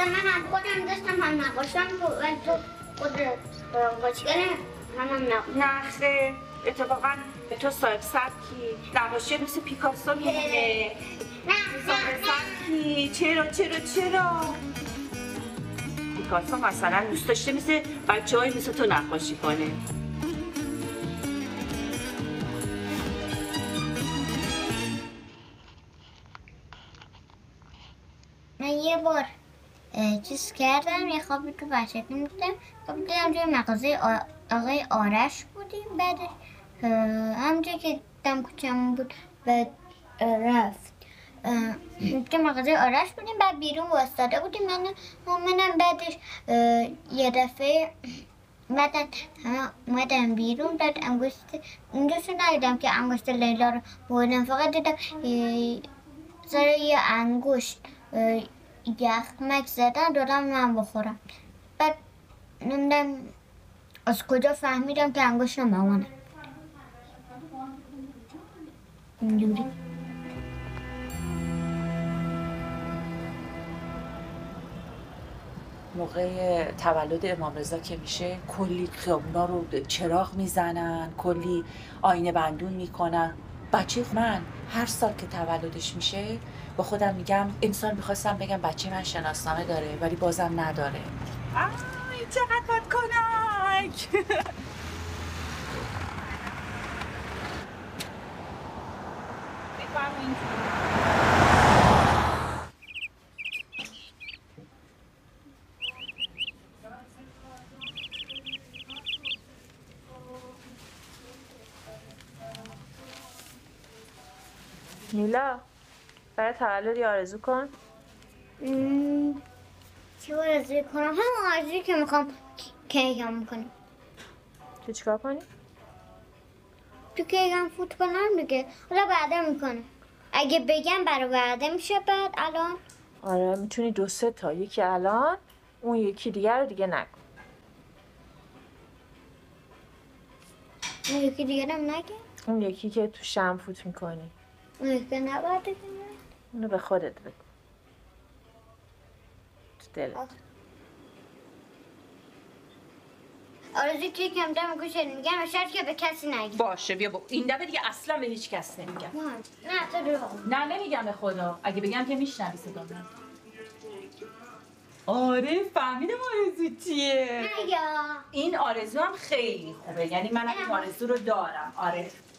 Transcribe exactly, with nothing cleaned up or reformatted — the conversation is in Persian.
مثلا من هم خودم داشتم هم نقاشم تو خود نقاشگر هم هم نقاشم. نه خیر، اتفاقا تو صاحب سبکی، نقاشی مثل پیکاسو میمونه. نه صاحب سبکی، چرا چرا چرا؟ پیکاسو مثلا دوست داشته مثل بچه های مثل تو نقاشی کنه. من یه بار چیز کردم، یه خوابی تو بچه که میدم خواب دیدم توی مغازه آقای آرش بودیم. بعدش همونجا که دم کوچمون بود بعد رفت که مغازه آرش بودیم. بعد بیرون واسطاده بودیم من منم. بعدش یه دفعه بعد همه اومدم بیرون. بعد انگشت اونجاشو ندیدم که انگشت لیلا رو بردم، فقط دیدم سر یه انگشت یخمک زدن دادم من بخورم. بعد نمیدونم از کجا فهمیدم که انگشت مامانه. اینجوری موقع تولد امام رضا که میشه کلی خیابونا رو چراغ میزنن، کلی آینه بندون میکنن. بچه من هر سال که تولدش میشه با خودم میگم امسال میخواستم بگم بچه من شناسنامه داره ولی بازم نداره. آی چقدر باد کنک. بفرمایید. نیلا برای تولدی آرزو کن. چی آرزو کنم؟ هم آرزویی که میخوام کیکم میکنم. تو چیکار کنی؟ تو کیکم فوت کنم دیگه. حالا بعدا میکنم. اگه بگم برای بعدا میشه بعد الان؟ آره میتونی دو سه تا، یکی الان اون یکی دیگه رو دیگه نکن. اون یکی دیگه هم نگه؟ اون یکی که تو شم فوت میکنی. اون یکی نباید بگم؟ اونو به خودت بگو. تو دلت. آرزوی که کم دم گوشت میگم شرط که به کسی نگی. باشه بیا با این دفعه دیگه اصلا به هیچ کس نمیگم. نه تو درو. نه نمیگم به خدا. اگه بگم که میشنوی صدا من. آره فهمیدم آرزو چیه. یا این آرزو هم خیلی خوبه، یعنی منم این آرزو رو دارم. آره